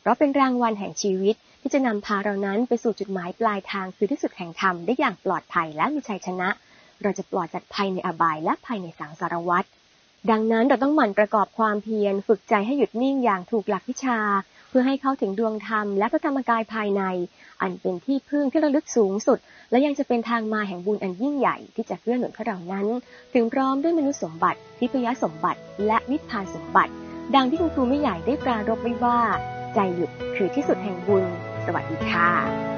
ราะเป็นรางวัลแห่งชีวิตที่จะนำพาเรานั้นไปสู่จุดหมายปลายทางคือที่สุดแห่งธรรมได้อย่างปลอดภัยและมีชัยชนะเราจะปลอดจากภัยในอบายและภัยในสังสารวัฏดังนั้นเราต้องหมั่นประกอบความเพียรฝึกใจให้หยุดนิ่งอย่างถูกหลักวิชาเพื่อให้เข้าถึงดวงธรรมและพระธรรมกายภายในอันเป็นที่พึ่งที่ระลึกสูงสุดและยังจะเป็นทางมาแห่งบุญอันยิ่งใหญ่ที่จะเกื้อหนุนพวกเรานั้นถึงพร้อมด้วยมนุษย์สมบัติทิพยสมบัติและนิพพานสมบัติดังที่คุณครูไม่ใหญ่ได้ปรารภไว้ว่าใจหยุดคือที่สุดแห่งบุญสวัสดีค่ะ